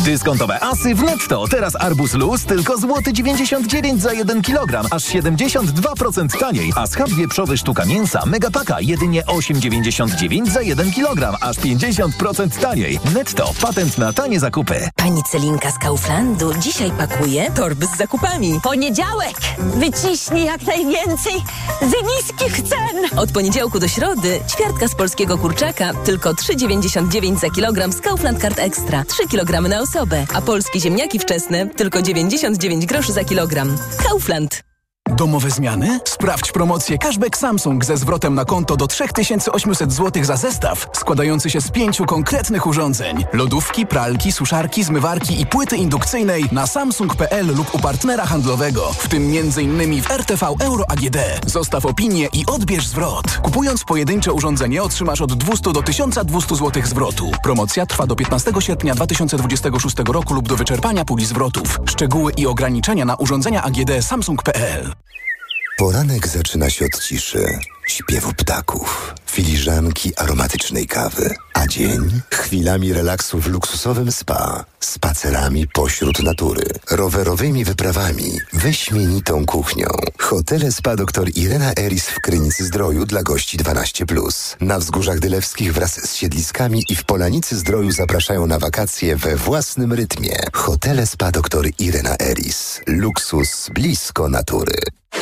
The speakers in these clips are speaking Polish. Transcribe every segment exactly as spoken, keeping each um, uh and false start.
Dyskontowe asy w Netto. Teraz arbuz luz tylko złoty dziewięćdziesiąt dziewięć za jeden kilogram, aż siedemdziesiąt dwa procent taniej. A schab wieprzowy sztuka mięsa Megapaka jedynie osiem dziewięćdziesiąt dziewięć za jeden kilogram, aż pięćdziesiąt procent taniej. Netto. Patent na tanie zakupy. Pani Celinka z Kauflandu dzisiaj pakuje torby z zakupami. Poniedziałek! Wyciśnij jak najwięcej z niskich cen! Od poniedziałku do środy ćwiartka z polskiego kurczaka tylko trzy dziewięćdziesiąt dziewięć za kilogram z Kaufland Card Extra. trzy kilogramy na osobę. A polskie ziemniaki wczesne tylko dziewięćdziesiąt dziewięć groszy za kilogram. Kaufland. Domowe zmiany? Sprawdź promocję Cashback Samsung ze zwrotem na konto do trzy tysiące osiemset złotych za zestaw składający się z pięciu konkretnych urządzeń. Lodówki, pralki, suszarki, zmywarki i płyty indukcyjnej na samsung kropka p l lub u partnera handlowego, w tym między innymi w R T V Euro A G D. Zostaw opinię i odbierz zwrot. Kupując pojedyncze urządzenie otrzymasz od dwieście do tysiąc dwieście złotych zwrotu. Promocja trwa do piętnastego sierpnia dwa tysiące dwudziestego szóstego roku lub do wyczerpania puli zwrotów. Szczegóły i ograniczenia na urządzenia A G D samsung kropka p l. Poranek zaczyna się od ciszy, śpiewu ptaków, filiżanki aromatycznej kawy, a dzień chwilami relaksu w luksusowym spa, spacerami pośród natury, rowerowymi wyprawami, wyśmienitą kuchnią. Hotele Spa dr Irena Eris w Krynicy Zdroju dla gości dwanaście plus. Na Wzgórzach Dylewskich wraz z siedliskami i w Polanicy Zdroju zapraszają na wakacje we własnym rytmie. Hotele Spa dr Irena Eris. Luksus blisko natury.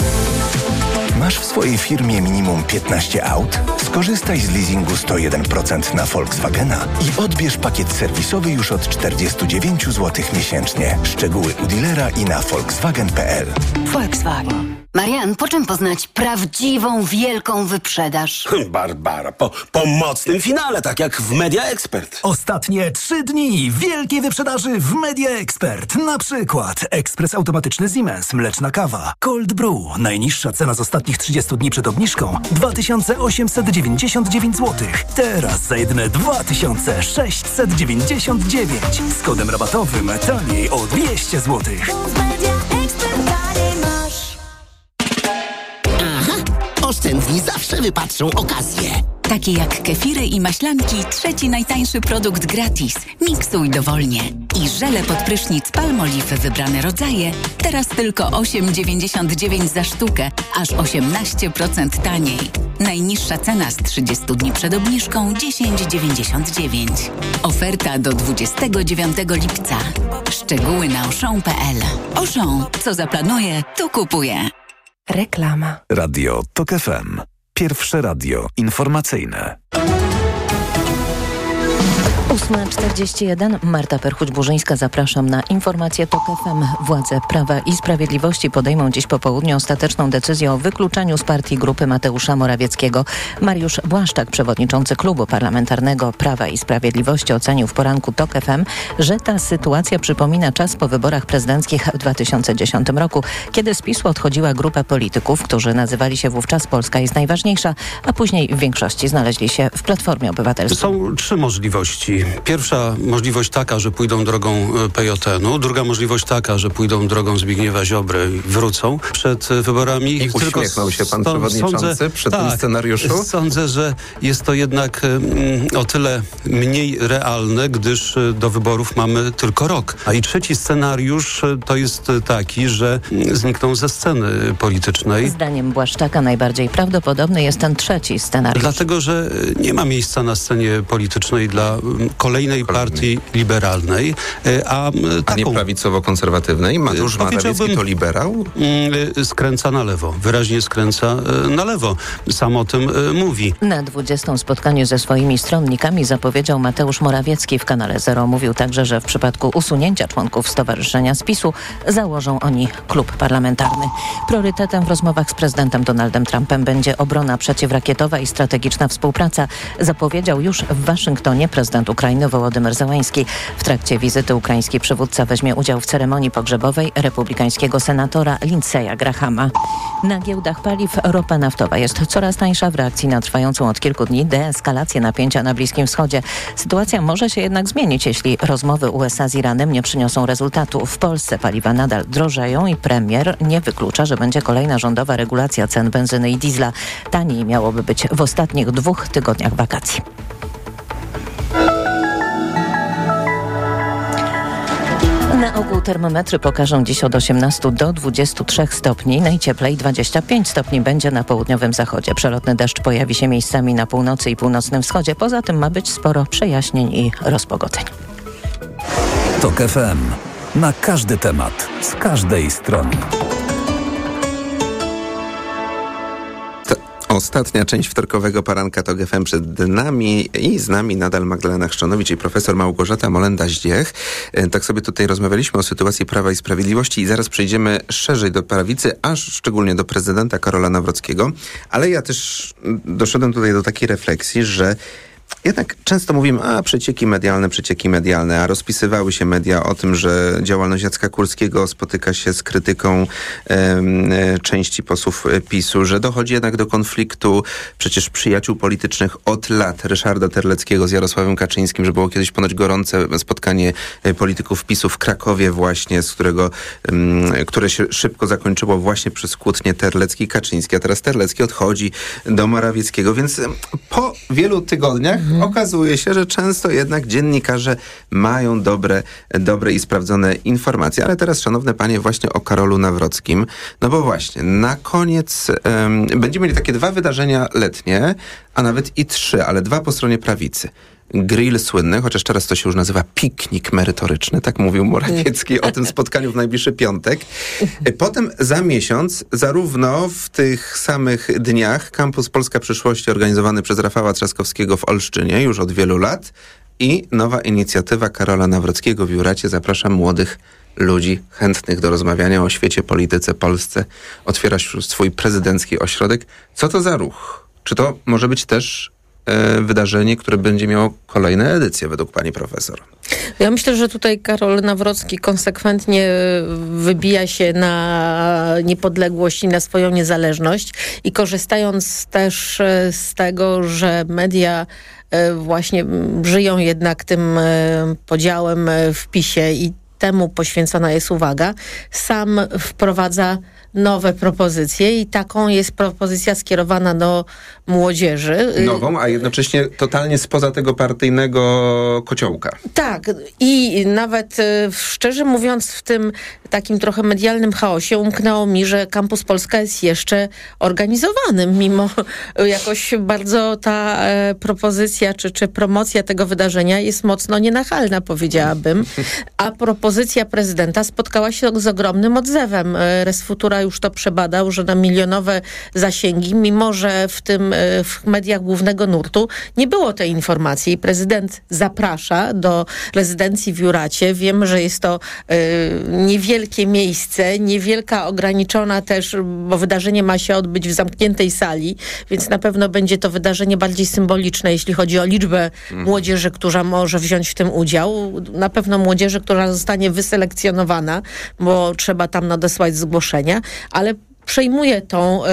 Masz w swojej firmie minimum piętnaście aut? Skorzystaj z leasingu sto jeden procent na Volkswagena i odbierz pakiet serwisowy już od czterdzieści dziewięć złotych miesięcznie. Szczegóły u dealera i na volkswagen kropka p l. Volkswagen. Marian, po czym poznać prawdziwą, wielką wyprzedaż? Barbara, po, po mocnym finale, tak jak w Media Expert. Ostatnie trzy dni wielkiej wyprzedaży w Media Expert. Na przykład ekspres automatyczny Siemens, mleczna kawa, Cold Brew. Najniższa cena z ostatnich trzydziestu dni przed obniżką dwa tysiące osiemset dziewięćdziesiąt dziewięć złotych. Teraz za jedyne dwa tysiące sześćset dziewięćdziesiąt dziewięć. Z kodem rabatowym taniej o dwieście złotych. Oszczędni zawsze wypatrzą okazję. Takie jak kefiry i maślanki, trzeci najtańszy produkt gratis. Miksuj dowolnie. I żele pod prysznic Palmolive wybrane rodzaje, teraz tylko osiem dziewięćdziesiąt dziewięć za sztukę, aż osiemnaście procent taniej. Najniższa cena z trzydziestu dni przed obniżką dziesięć dziewięćdziesiąt dziewięć. Oferta do dwudziestego dziewiątego lipca. Szczegóły na auchan kropka p l. Auchan, co zaplanuje, to kupuje. Reklama. Radio Tok F M. Pierwsze radio informacyjne. ósma czterdzieści jeden. Marta Perchuć-Burzyńska, zapraszam na informację Tok F M. Władze Prawa i Sprawiedliwości podejmą dziś po południu ostateczną decyzję o wykluczeniu z partii grupy Mateusza Morawieckiego. Mariusz Błaszczak, przewodniczący klubu parlamentarnego Prawa i Sprawiedliwości, ocenił w poranku Tok F M, że ta sytuacja przypomina czas po wyborach prezydenckich w dwa tysiące dziesiątym roku, kiedy z PiS-u odchodziła grupa polityków, którzy nazywali się wówczas Polska jest najważniejsza, a później w większości znaleźli się w Platformie Obywatelskiej. Są trzy możliwości. Pierwsza możliwość taka, że pójdą drogą P J N-u. Druga możliwość taka, że pójdą drogą Zbigniewa Ziobry i wrócą przed wyborami. I tylko uśmiechnął się pan to, przewodniczący sądzę, przy tak, tym scenariuszu? Sądzę, że jest to jednak mm, o tyle mniej realne, gdyż do wyborów mamy tylko rok. A i trzeci scenariusz to jest taki, że znikną ze sceny politycznej. Zdaniem Błaszczaka najbardziej prawdopodobny jest ten trzeci scenariusz. Dlatego, że nie ma miejsca na scenie politycznej dla kolejnej partii liberalnej, a taką... A nie prawicowo-konserwatywnej? Mateusz Morawiecki to liberał? Skręca na lewo. Wyraźnie skręca na lewo. Sam o tym mówi. Na dwudziestym spotkaniu ze swoimi stronnikami zapowiedział Mateusz Morawiecki w kanale Zero. Mówił także, że w przypadku usunięcia członków stowarzyszenia z PiS-u założą oni klub parlamentarny. Priorytetem w rozmowach z prezydentem Donaldem Trumpem będzie obrona przeciwrakietowa i strategiczna współpraca. Zapowiedział już w Waszyngtonie prezydent Ukrainy Wołodymyr Zełański. W trakcie wizyty ukraiński przywódca weźmie udział w ceremonii pogrzebowej republikańskiego senatora Lindsey'a Grahama. Na giełdach paliw ropa naftowa jest coraz tańsza w reakcji na trwającą od kilku dni deeskalację napięcia na Bliskim Wschodzie. Sytuacja może się jednak zmienić, jeśli rozmowy U S A z Iranem nie przyniosą rezultatu. W Polsce paliwa nadal drożeją i premier nie wyklucza, że będzie kolejna rządowa regulacja cen benzyny i diesla. Taniej miałoby być w ostatnich dwóch tygodniach wakacji. Na ogół termometry pokażą dziś od osiemnastu do dwudziestu trzech stopni. Najcieplej dwadzieścia pięć stopni będzie na południowym zachodzie. Przelotny deszcz pojawi się miejscami na północy i północnym wschodzie. Poza tym ma być sporo przejaśnień i rozpogodzeń. TOK F M. Na każdy temat, z każdej strony. Ostatnia część wtorkowego poranka TOK F M przed nami i z nami nadal Magdalena Chrzczonowicz i profesor Małgorzata Molenda-Zdziech. Tak sobie tutaj rozmawialiśmy o sytuacji Prawa i Sprawiedliwości i zaraz przejdziemy szerzej do prawicy, aż szczególnie do prezydenta Karola Nawrockiego. Ale ja też doszedłem tutaj do takiej refleksji, że jednak często mówimy, a przecieki medialne, przecieki medialne, a rozpisywały się media o tym, że działalność Jacka Kurskiego spotyka się z krytyką e, e, części posłów PiSu, że dochodzi jednak do konfliktu przecież przyjaciół politycznych od lat Ryszarda Terleckiego z Jarosławem Kaczyńskim, że było kiedyś ponoć gorące spotkanie polityków PiSu w Krakowie właśnie, z którego, e, które się szybko zakończyło właśnie przez kłótnię Terlecki-Kaczyński, a teraz Terlecki odchodzi do Morawieckiego, więc po wielu tygodniach Mhm. okazuje się, że często jednak dziennikarze mają dobre, dobre i sprawdzone informacje. Ale teraz, szanowne panie, właśnie o Karolu Nawrockim. No bo właśnie, na koniec um, będziemy mieli takie dwa wydarzenia letnie, a nawet i trzy, ale dwa po stronie prawicy. Grill słynny, chociaż teraz to się już nazywa piknik merytoryczny, tak mówił Morawiecki o tym spotkaniu w najbliższy piątek. Potem za miesiąc, zarówno w tych samych dniach, Kampus Polska Przyszłości organizowany przez Rafała Trzaskowskiego w Olsztynie już od wielu lat i nowa inicjatywa Karola Nawrockiego w Juracie. Zapraszam młodych ludzi chętnych do rozmawiania o świecie, polityce, Polsce. Otwiera swój prezydencki ośrodek. Co to za ruch? Czy to może być też wydarzenie, które będzie miało kolejne edycje według pani profesor? Ja myślę, że tutaj Karol Nawrocki konsekwentnie wybija się na niepodległość i na swoją niezależność i korzystając też z tego, że media właśnie żyją jednak tym podziałem w PiSie i temu poświęcona jest uwaga, sam wprowadza nowe propozycje i taką jest propozycja skierowana do młodzieży. Nową, a jednocześnie totalnie spoza tego partyjnego kociołka. Tak. I nawet szczerze mówiąc w tym takim trochę medialnym chaosie umknęło mi, że Kampus Polska jest jeszcze organizowany, mimo jakoś bardzo ta e, propozycja czy, czy promocja tego wydarzenia jest mocno nienachalna, powiedziałabym. A propozycja prezydenta spotkała się z ogromnym odzewem. Res Futura już to przebadał, że na milionowe zasięgi, mimo że w tym w mediach głównego nurtu nie było tej informacji. Prezydent zaprasza do rezydencji w Juracie. Wiem, że jest to y, niewielkie miejsce, niewielka, ograniczona też, bo wydarzenie ma się odbyć w zamkniętej sali, więc na pewno będzie to wydarzenie bardziej symboliczne, jeśli chodzi o liczbę mm. młodzieży, która może wziąć w tym udział. Na pewno młodzieży, która zostanie wyselekcjonowana, bo trzeba tam nadesłać zgłoszenia, ale przejmuje tą y,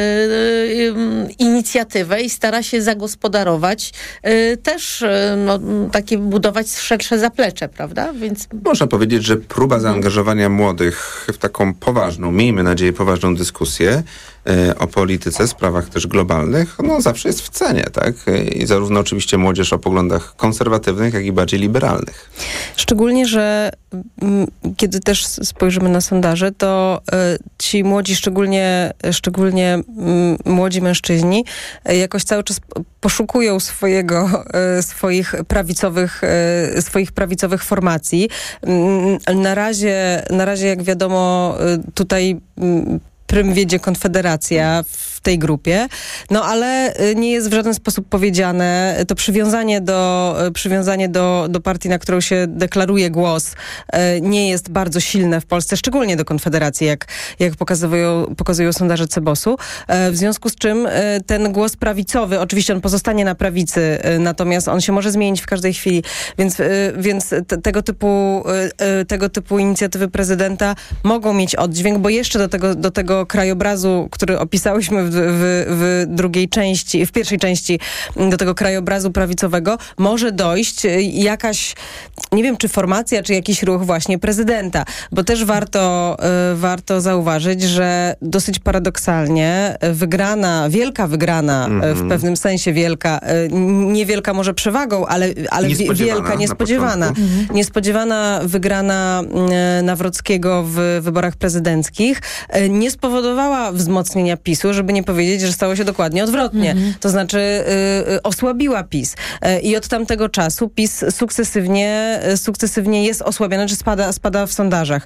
y, inicjatywę i stara się zagospodarować y, też y, no, takie budować szersze zaplecze, prawda? Więc można powiedzieć, że próba zaangażowania młodych w taką poważną, miejmy nadzieję poważną dyskusję y, o polityce, sprawach też globalnych, no zawsze jest w cenie, tak? I zarówno oczywiście młodzież o poglądach konserwatywnych, jak i bardziej liberalnych. Szczególnie, że m, kiedy też spojrzymy na sondaże, to y, ci młodzi, szczególnie szczególnie m, młodzi mężczyźni, y, jakoś cały czas poszukują swojego, y, swoich prawicowych, y, swoich prawicowych formacji. Y, na razie, na razie, jak wiadomo, y, tutaj y, prym wiedzie Konfederacja w tej grupie, no ale nie jest w żaden sposób powiedziane, to przywiązanie do, przywiązanie do, do partii, na którą się deklaruje głos, nie jest bardzo silne w Polsce, szczególnie do Konfederacji, jak, jak pokazują, pokazują sondaże Cebosu. W związku z czym ten głos prawicowy, oczywiście on pozostanie na prawicy, natomiast on się może zmienić w każdej chwili, więc, więc te, tego typu, tego typu inicjatywy prezydenta mogą mieć oddźwięk, bo jeszcze do tego, do tego krajobrazu, który opisałyśmy w w, w drugiej części, w pierwszej części do tego krajobrazu prawicowego może dojść jakaś, nie wiem, czy formacja, czy jakiś ruch właśnie prezydenta, bo też warto, warto zauważyć, że dosyć paradoksalnie wygrana, wielka wygrana, mm-hmm. w pewnym sensie wielka, niewielka może przewagą, ale, ale niespodziewana, wielka, niespodziewana. Mm-hmm. Niespodziewana wygrana Nawrockiego w wyborach prezydenckich nie spowodowała wzmocnienia PiSu, żeby nie powiedzieć, że stało się dokładnie odwrotnie. Mm-hmm. To znaczy y, osłabiła PiS. Y, I od tamtego czasu PiS sukcesywnie, sukcesywnie jest osłabiany, czy spada, spada w sondażach.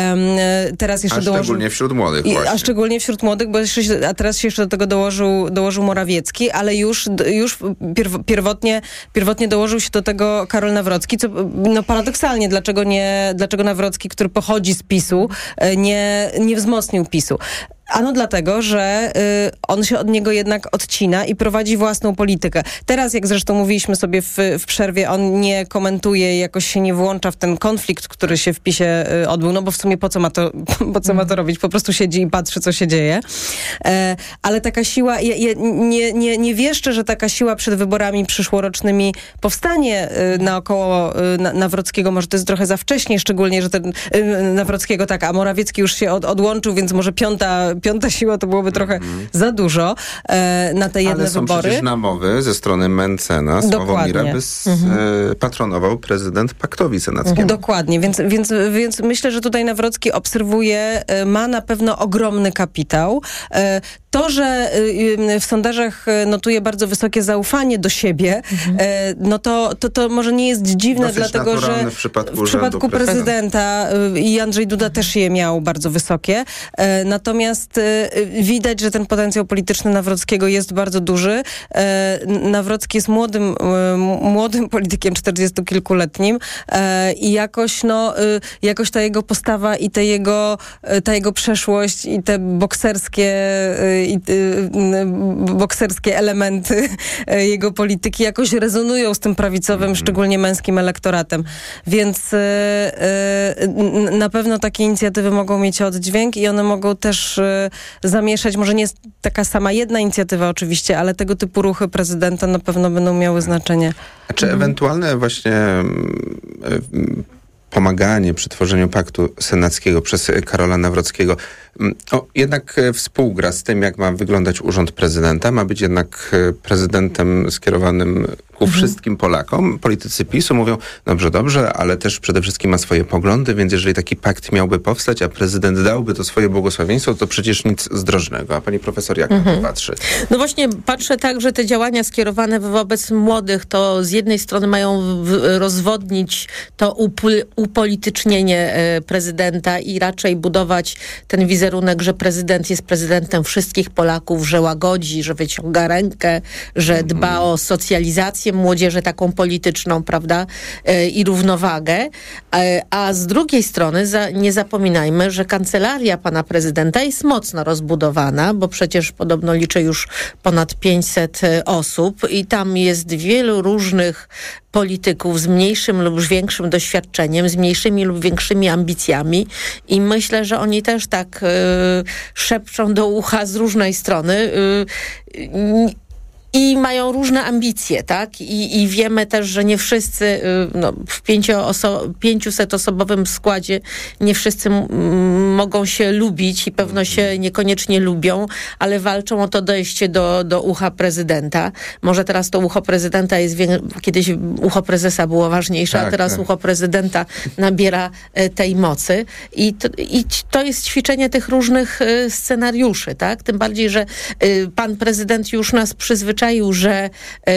Y, teraz jeszcze a dołożył, szczególnie wśród młodych i, właśnie. A szczególnie wśród młodych, bo jeszcze, a teraz się jeszcze do tego dołożył, dołożył Morawiecki, ale już, już pierw, pierwotnie, pierwotnie dołożył się do tego Karol Nawrocki, co no paradoksalnie, dlaczego nie, dlaczego Nawrocki, który pochodzi z PiSu, nie, nie wzmocnił PiSu. Ano dlatego, że y, on się od niego jednak odcina i prowadzi własną politykę. Teraz, jak zresztą mówiliśmy sobie w, w przerwie, on nie komentuje, jakoś się nie włącza w ten konflikt, który się w PiSie y, odbył, no bo w sumie po co ma to, po co ma to robić? Po prostu siedzi i patrzy, co się dzieje. E, ale taka siła, ja, ja nie, nie, nie wieszczę, że taka siła przed wyborami przyszłorocznymi powstanie y, naokoło y, na, Nawrockiego. Może to jest trochę za wcześnie, szczególnie, że ten y, Nawrockiego tak, a Morawiecki już się od, odłączył, więc może piąta Piąta siła to byłoby trochę mm. za dużo e, na te jedne Ale są wybory. przecież namowy ze strony Mencena, Sławomira, by mm-hmm. e, patronował prezydent paktowi senackiemu. Dokładnie, więc, więc, więc myślę, że tutaj Nawrocki obserwuje, ma na pewno ogromny kapitał. E, to, że y, w sondażach notuje bardzo wysokie zaufanie do siebie, mm-hmm. e, no to, to, to może nie jest dziwne, dosyć dlatego że w przypadku, w przypadku prezydenta, prezydenta i Andrzej Duda też je miał bardzo wysokie. E, natomiast widać, że ten potencjał polityczny Nawrockiego jest bardzo duży. Nawrocki jest młodym, młodym politykiem, czterdziestokilkuletnim i jakoś, no, jakoś ta jego postawa i te jego, ta jego przeszłość i te bokserskie, i bokserskie elementy jego polityki jakoś rezonują z tym prawicowym, mm-hmm. szczególnie męskim elektoratem. Więc na pewno takie inicjatywy mogą mieć oddźwięk i one mogą też zamieszać, może nie jest taka sama jedna inicjatywa oczywiście, ale tego typu ruchy prezydenta na pewno będą miały znaczenie. A czy ewentualne właśnie pomaganie przy tworzeniu paktu senackiego przez Karola Nawrockiego o, jednak współgra z tym, jak ma wyglądać urząd prezydenta, ma być jednak prezydentem skierowanym ku mhm. wszystkim Polakom. Politycy PiSu mówią, dobrze, dobrze, ale też przede wszystkim ma swoje poglądy, więc jeżeli taki pakt miałby powstać, a prezydent dałby to swoje błogosławieństwo, to przecież nic zdrożnego. A pani profesor jak mhm. na to patrzy? No właśnie patrzę tak, że te działania skierowane wobec młodych, to z jednej strony mają rozwodnić to upl- upolitycznienie e, prezydenta i raczej budować ten wizerunek, że prezydent jest prezydentem wszystkich Polaków, że łagodzi, że wyciąga rękę, że dba mhm. o socjalizację młodzieży taką polityczną, prawda, e, i równowagę. E, a z drugiej strony za, nie zapominajmy, że kancelaria pana prezydenta jest mocno rozbudowana, bo przecież podobno liczy już ponad pięćset osób i tam jest wielu różnych polityków z mniejszym lub większym doświadczeniem, z mniejszymi lub większymi ambicjami i myślę, że oni też tak y, szepczą do ucha z różnej strony y, y, i mają różne ambicje, tak? I, i wiemy też, że nie wszyscy no, w pięciusetosobowym składzie nie wszyscy m- mogą się lubić i pewno się niekoniecznie lubią, ale walczą o to dojście do, do ucha prezydenta. Może teraz to ucho prezydenta jest... Wie- kiedyś ucho prezesa było ważniejsze, tak, a teraz tak. ucho prezydenta nabiera e, tej mocy. I to, I to jest ćwiczenie tych różnych e, scenariuszy, tak? Tym bardziej, że e, pan prezydent już nas przyzwyczaił, że e,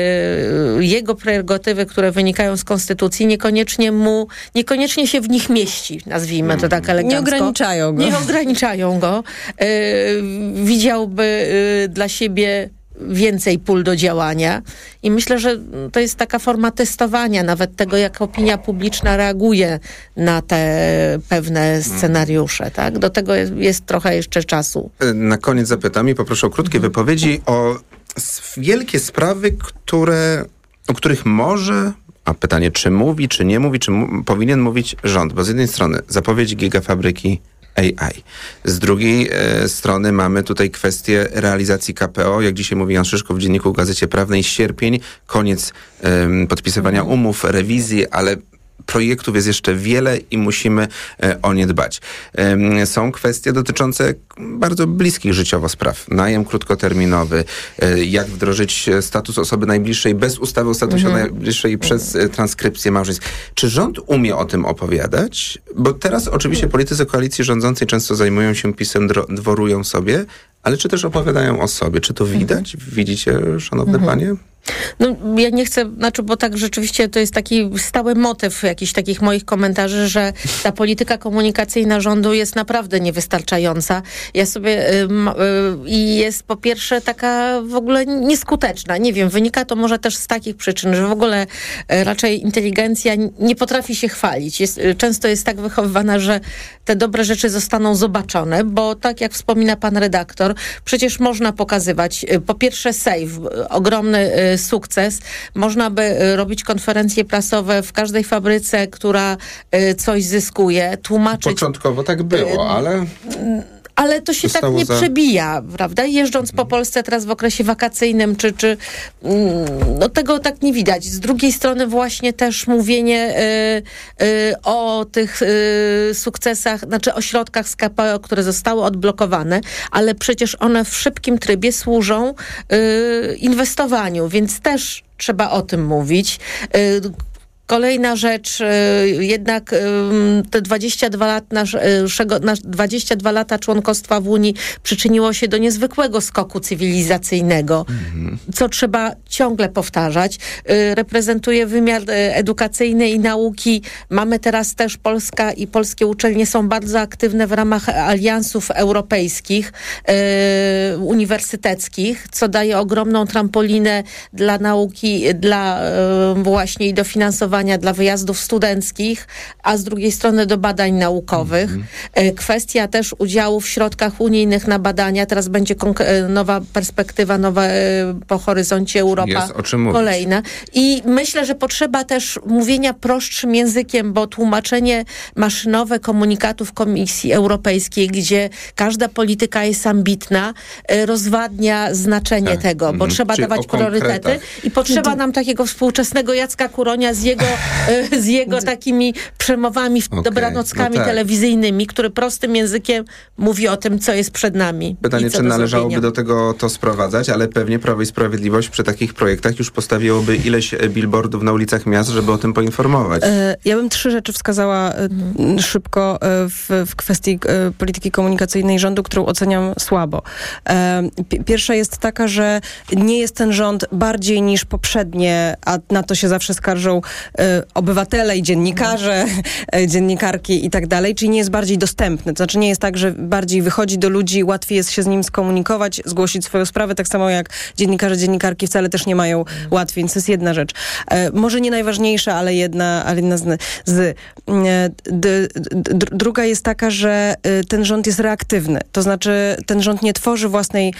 jego prerogatywy, które wynikają z konstytucji, niekoniecznie mu, niekoniecznie się w nich mieści, nazwijmy to tak elegancko. Nie ograniczają go. Nie ograniczają go. E, widziałby e, dla siebie więcej pól do działania i myślę, że to jest taka forma testowania nawet tego, jak opinia publiczna reaguje na te pewne scenariusze, tak? Do tego jest, jest trochę jeszcze czasu. Na koniec zapytam i poproszę o krótkie mhm. wypowiedzi o wielkie sprawy, które, o których może, a pytanie, czy mówi, czy nie mówi, czy mu, powinien mówić rząd, bo z jednej strony zapowiedź gigafabryki A I. Z drugiej e, strony mamy tutaj kwestię realizacji K P O. Jak dzisiaj mówi Jan Szyszko w Dzienniku Gazecie Prawnej, sierpień, koniec e, podpisywania mhm. umów, rewizji, ale projektów jest jeszcze wiele i musimy e, o nie dbać. E, są kwestie dotyczące bardzo bliskich życiowo spraw. Najem krótkoterminowy, e, jak wdrożyć status osoby najbliższej bez ustawy o statusie mhm. najbliższej przez e, transkrypcję małżeństw. Czy rząd umie o tym opowiadać? Bo teraz oczywiście politycy koalicji rządzącej często zajmują się PiS-em, dro- dworują sobie, ale czy też opowiadają o sobie? Czy to widać? Widzicie, szanowne mhm. panie? No, ja nie chcę, znaczy, bo tak rzeczywiście to jest taki stały motyw jakichś takich moich komentarzy, że ta polityka komunikacyjna rządu jest naprawdę niewystarczająca. Ja sobie i y, y, jest po pierwsze taka w ogóle nieskuteczna. Nie wiem, wynika to może też z takich przyczyn, że w ogóle y, raczej inteligencja nie potrafi się chwalić. Jest, y, często jest tak wychowywana, że te dobre rzeczy zostaną zobaczone, bo tak jak wspomina pan redaktor, przecież można pokazywać, y, po pierwsze save, y, ogromny y, sukces. Można by robić konferencje prasowe w każdej fabryce, która y, coś zyskuje, tłumaczyć... Początkowo tak było, ale... Ale to się tak nie za... przebija, prawda? Jeżdżąc po Polsce teraz w okresie wakacyjnym, czy, czy no tego tak nie widać. Z drugiej strony właśnie też mówienie y, y, o tych y, sukcesach, znaczy o środkach z K P O, które zostały odblokowane, ale przecież one w szybkim trybie służą y, inwestowaniu, więc też trzeba o tym mówić. Y, Kolejna rzecz, jednak te dwadzieścia dwa lat naszego, nasz dwadzieścia dwa lata członkostwa w Unii przyczyniło się do niezwykłego skoku cywilizacyjnego, mhm. co trzeba ciągle powtarzać. Reprezentuje wymiar edukacyjny i nauki. Mamy teraz też Polska i polskie uczelnie są bardzo aktywne w ramach aliansów europejskich, uniwersyteckich, co daje ogromną trampolinę dla nauki, dla właśnie i dofinansowania dla wyjazdów studenckich, a z drugiej strony do badań naukowych. Mm-hmm. Kwestia też udziału w środkach unijnych na badania. Teraz będzie konk- nowa perspektywa, nowa po horyzoncie Europa. Jest o czym mówić. Kolejna. I myślę, że potrzeba też mówienia prostszym językiem, bo tłumaczenie maszynowe komunikatów Komisji Europejskiej, gdzie każda polityka jest ambitna, rozwadnia znaczenie tak. tego, bo mm-hmm. trzeba Czyli dawać priorytety i potrzeba nam takiego współczesnego Jacka Kuronia z jego z jego takimi przemowami, okay. dobranockami no tak. telewizyjnymi, który prostym językiem mówi o tym, co jest przed nami. Pytanie, czy należałoby zrobienia. do tego to sprowadzać, ale pewnie Prawo i Sprawiedliwość przy takich projektach już postawiłoby ileś billboardów na ulicach miast, żeby o tym poinformować. Ja bym trzy rzeczy wskazała hmm. szybko w, w kwestii polityki komunikacyjnej rządu, którą oceniam słabo. Pierwsza jest taka, że nie jest ten rząd bardziej niż poprzednie, a na to się zawsze skarżą obywatele i dziennikarze, dziennikarki i tak dalej, czyli nie jest bardziej dostępny. To znaczy nie jest tak, że bardziej wychodzi do ludzi, łatwiej jest się z nim skomunikować, zgłosić swoją sprawę, tak samo jak dziennikarze, dziennikarki wcale też nie mają łatwiej, więc to jest jedna rzecz. E, może nie najważniejsza, ale jedna, ale jedna z... z d, d, d, druga jest taka, że ten rząd jest reaktywny. To znaczy ten rząd nie tworzy własnej...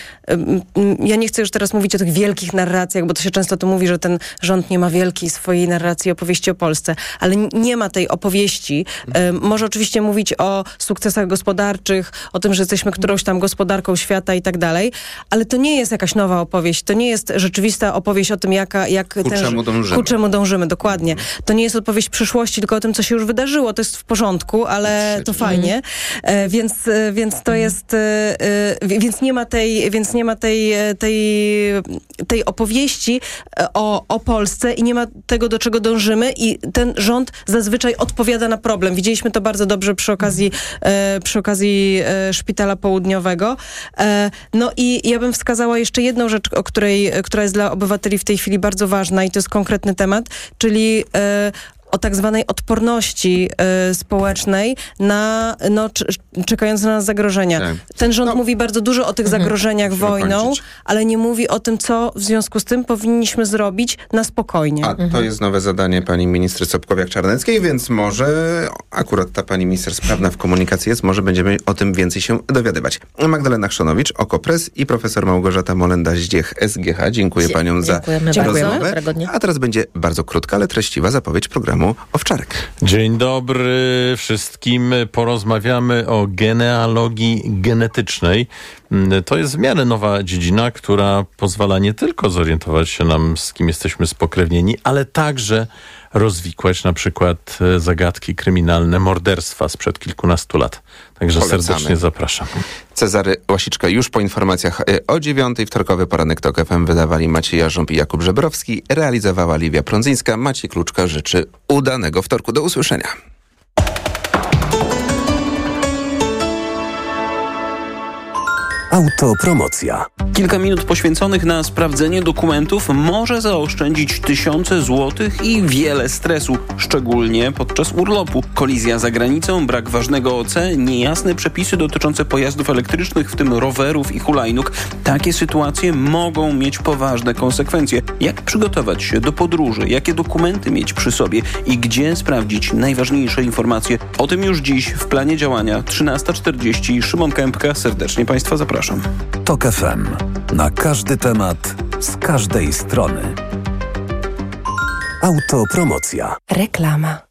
Ja nie chcę już teraz mówić o tych wielkich narracjach, bo to się często tu mówi, że ten rząd nie ma wielkiej swojej narracji, opowieści o Polsce, ale nie ma tej opowieści. E, może oczywiście mówić o sukcesach gospodarczych, o tym, że jesteśmy którąś tam gospodarką świata i tak dalej, ale to nie jest jakaś nowa opowieść. To nie jest rzeczywista opowieść o tym, jaka, jak ku ten, czemu dążymy. Ku czemu dążymy, dokładnie. To nie jest opowieść przyszłości, tylko o tym, co się już wydarzyło. To jest w porządku, ale to fajnie. E, więc, więc to jest... E, więc nie ma tej, więc nie ma tej, tej, tej opowieści o, o Polsce i nie ma tego, do czego dążymy i ten rząd zazwyczaj odpowiada na problem. Widzieliśmy to bardzo dobrze przy okazji, e, przy okazji e, Szpitala Południowego. E, no i ja bym wskazała jeszcze jedną rzecz, o której, która jest dla obywateli w tej chwili bardzo ważna i to jest konkretny temat, czyli e, o tak zwanej odporności y, społecznej na no, c- czekające na nas zagrożenia. Tak. Ten rząd no. mówi bardzo dużo o tych mhm. zagrożeniach Musimy wojną, kończyć. ale nie mówi o tym, co w związku z tym powinniśmy zrobić na spokojnie. A mhm. to jest nowe zadanie pani ministry Sobkowiak-Czarneckiej, więc może akurat ta pani minister sprawna w komunikacji jest, może będziemy o tym więcej się dowiadywać. Magdalena Chrzanowicz, OKO.press i profesor Małgorzata Molenda-Zdziech, S G H. Dziękuję Dzie- paniom za rozmowę. A teraz będzie bardzo krótka, ale treściwa zapowiedź programu Adamu Owczarek. Dzień dobry wszystkim. Porozmawiamy o genealogii genetycznej. To jest w miarę nowa dziedzina, która pozwala nie tylko zorientować się nam, z kim jesteśmy spokrewnieni, ale także rozwikłać na przykład zagadki kryminalne, morderstwa sprzed kilkunastu lat. Także Polecamy. serdecznie zapraszam. Cezary Łasiczka już po informacjach o dziewiątej. Wtorkowy poranek TOK F M wydawali Maciej Jarząb i Jakub Żebrowski. Realizowała Liwia Prądzyńska. Maciej Kluczka życzy udanego wtorku. Do usłyszenia. Autopromocja. Kilka minut poświęconych na sprawdzenie dokumentów może zaoszczędzić tysiące złotych i wiele stresu, szczególnie podczas urlopu. Kolizja za granicą, brak ważnego O C, niejasne przepisy dotyczące pojazdów elektrycznych, w tym rowerów i hulajnóg. Takie sytuacje mogą mieć poważne konsekwencje. Jak przygotować się do podróży, jakie dokumenty mieć przy sobie i gdzie sprawdzić najważniejsze informacje? O tym już dziś w planie działania trzynasta czterdzieści. Szymon Kępka, serdecznie Państwa zapraszam. TOK F M. Na każdy temat, z każdej strony. Autopromocja. Reklama.